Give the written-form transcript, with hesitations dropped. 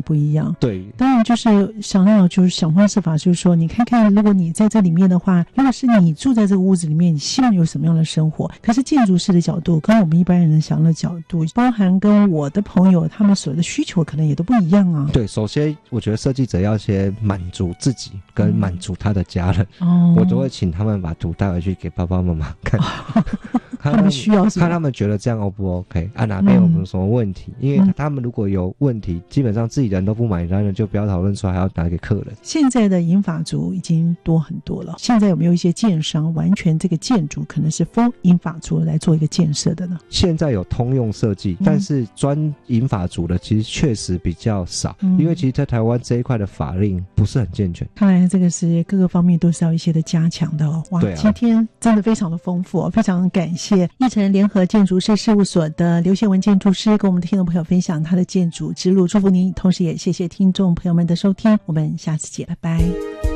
不一样。 对， 当然就是想要就是想方设法，就是说你看看，如果你在这里面的话，如果是你住在这个屋子里面，你希望有什么样的生活？可是建筑师的角度跟我们一般人想的角度，包含跟我的朋友他们所的需求可能也都不一样啊。 对，首先我觉得设计者要先满足自己跟满足他的家人，我都会请他们把图带回去给爸爸妈妈看。 他们需要是吧， 看他们觉得这样 O 不 OK 啊，哪边有什么问题，因为他们如果有问题，基本上自己人都不买单了，就不要讨论出来，还要拿给客人。 现在的银发族已经多很多了，现在有没有一些建商完全这个建筑可能是 for 银发族来做一个建设的呢？ 现在有通用设计，但是专银发族的其实确实比较少，因为其实在台湾这一块的法令不是很健全。 看来这个是各个方面都是要一些的加强的哦。哇，今天真的非常的丰富哦，非常感谢奕成联合建筑师事务所的刘宪文建筑师跟我们的听众朋友分享他的建筑之路，祝福您，同时也谢谢听众朋友们的收听，我们下次见，拜拜。